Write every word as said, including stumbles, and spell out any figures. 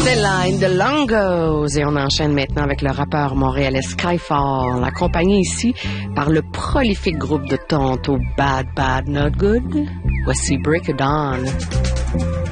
C'est Line de Longos et on enchaîne maintenant avec le rappeur montréalais Skyfall, accompagné ici par le prolifique groupe de Toronto Bad Bad Not Good. Voici Break It On.